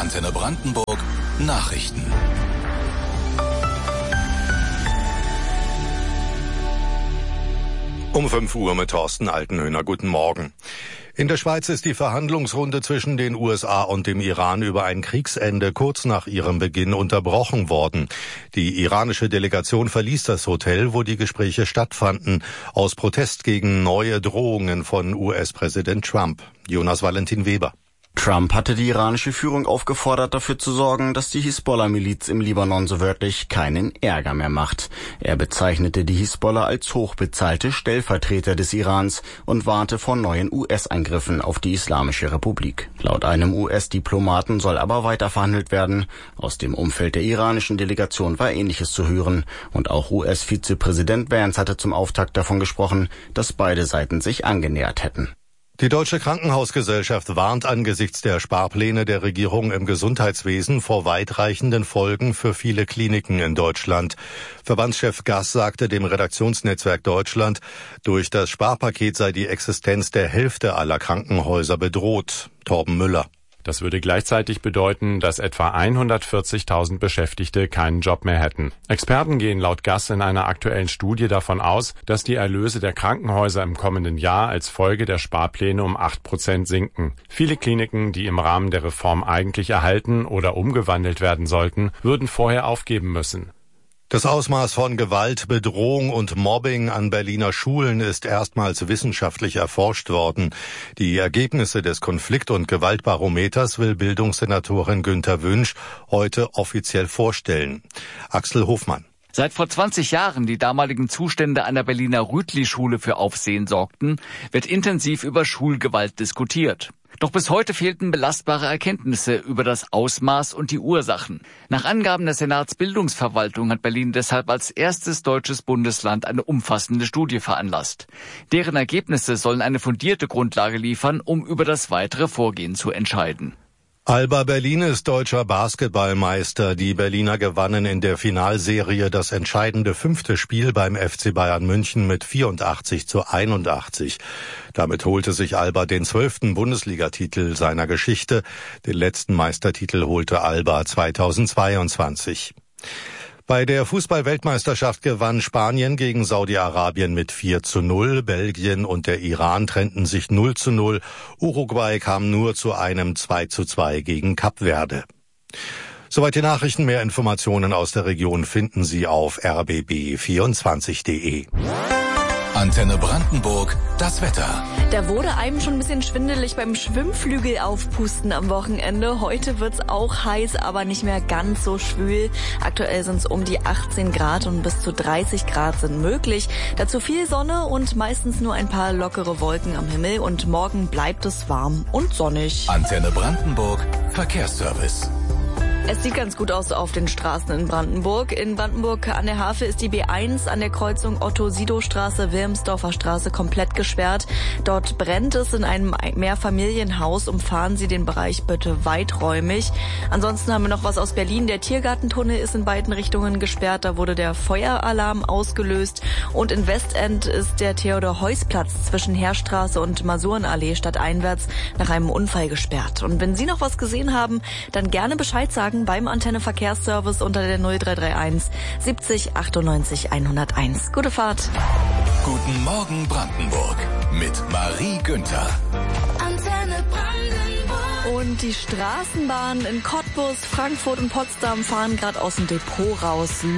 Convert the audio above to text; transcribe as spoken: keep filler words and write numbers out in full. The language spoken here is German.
Antenne Brandenburg Nachrichten. Um fünf Uhr mit Thorsten Altenhöhner. Guten Morgen. In der Schweiz ist die Verhandlungsrunde zwischen den U S A und dem Iran über ein Kriegsende kurz nach ihrem Beginn unterbrochen worden. Die iranische Delegation verließ das Hotel, wo die Gespräche stattfanden, aus Protest gegen neue Drohungen von U S-Präsident Trump. Jonas Valentin Weber. Trump hatte die iranische Führung aufgefordert, dafür zu sorgen, dass die Hisbollah-Miliz im Libanon so wörtlich keinen Ärger mehr macht. Er bezeichnete die Hisbollah als hochbezahlte Stellvertreter des Irans und warnte vor neuen U S-Angriffen auf die Islamische Republik. Laut einem U S-Diplomaten soll aber weiter verhandelt werden. Aus dem Umfeld der iranischen Delegation war Ähnliches zu hören. Und auch U S-Vizepräsident Vance hatte zum Auftakt davon gesprochen, dass beide Seiten sich angenähert hätten. Die Deutsche Krankenhausgesellschaft warnt angesichts der Sparpläne der Regierung im Gesundheitswesen vor weitreichenden Folgen für viele Kliniken in Deutschland. Verbandschef Gass sagte dem Redaktionsnetzwerk Deutschland, durch das Sparpaket sei die Existenz der Hälfte aller Krankenhäuser bedroht. Torben Müller. Das würde gleichzeitig bedeuten, dass etwa hundertvierzigtausend Beschäftigte keinen Job mehr hätten. Experten gehen laut Gass in einer aktuellen Studie davon aus, dass die Erlöse der Krankenhäuser im kommenden Jahr als Folge der Sparpläne um acht Prozent sinken. Viele Kliniken, die im Rahmen der Reform eigentlich erhalten oder umgewandelt werden sollten, würden vorher aufgeben müssen. Das Ausmaß von Gewalt, Bedrohung und Mobbing an Berliner Schulen ist erstmals wissenschaftlich erforscht worden. Die Ergebnisse des Konflikt- und Gewaltbarometers will Bildungssenatorin Günther Wünsch heute offiziell vorstellen. Axel Hofmann. Seit vor zwanzig Jahren die damaligen Zustände an der Berliner Rütli-Schule für Aufsehen sorgten, wird intensiv über Schulgewalt diskutiert. Doch bis heute fehlten belastbare Erkenntnisse über das Ausmaß und die Ursachen. Nach Angaben der Senatsbildungsverwaltung hat Berlin deshalb als erstes deutsches Bundesland eine umfassende Studie veranlasst. Deren Ergebnisse sollen eine fundierte Grundlage liefern, um über das weitere Vorgehen zu entscheiden. Alba Berlin ist deutscher Basketballmeister. Die Berliner gewannen in der Finalserie das entscheidende fünfte Spiel beim F C Bayern München mit vierundachtzig zu einundachtzig. Damit holte sich Alba den zwölften Bundesligatitel seiner Geschichte. Den letzten Meistertitel holte Alba zweitausendzweiundzwanzig. Bei der Fußball-Weltmeisterschaft gewann Spanien gegen Saudi-Arabien mit vier zu null. Belgien und der Iran trennten sich null zu null. Uruguay kam nur zu einem zwei zu zwei gegen Kap Verde. Soweit die Nachrichten. Mehr Informationen aus der Region finden Sie auf r b b vierundzwanzig punkt de. Antenne Brandenburg, das Wetter. Da wurde einem schon ein bisschen schwindelig beim Schwimmflügel aufpusten am Wochenende. Heute wird's auch heiß, aber nicht mehr ganz so schwül. Aktuell sind's um die achtzehn Grad und bis zu dreißig Grad sind möglich. Dazu viel Sonne und meistens nur ein paar lockere Wolken am Himmel. Und morgen bleibt es warm und sonnig. Antenne Brandenburg, Verkehrsservice. Es sieht ganz gut aus auf den Straßen in Brandenburg. In Brandenburg an der Havel ist die B eins an der Kreuzung Otto-Sido-Straße, Wilmsdorfer Straße komplett gesperrt. Dort brennt es in einem Mehrfamilienhaus. Umfahren Sie den Bereich bitte weiträumig. Ansonsten haben wir noch was aus Berlin. Der Tiergartentunnel ist in beiden Richtungen gesperrt. Da wurde der Feueralarm ausgelöst. Und in Westend ist der Theodor-Heuss-Platz zwischen Heerstraße und Masurenallee stadteinwärts nach einem Unfall gesperrt. Und wenn Sie noch was gesehen haben, dann gerne Bescheid sagen beim Antenne Verkehrsservice unter der null drei drei eins siebzig achtundneunzig hunderteins. Gute Fahrt. Guten Morgen Brandenburg mit Marie Günther. Antenne Brandenburg. Und die Straßenbahnen in Cottbus, Frankfurt und Potsdam fahren gerade aus dem Depot raus.